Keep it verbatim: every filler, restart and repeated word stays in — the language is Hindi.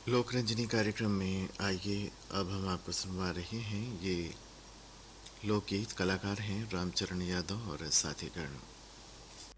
लोकरंजनी कार्यक्रम में आइए अब हम आपको सुनवा रहे हैं ये लोकगीत। कलाकार हैं रामचरण यादव और साथीगण।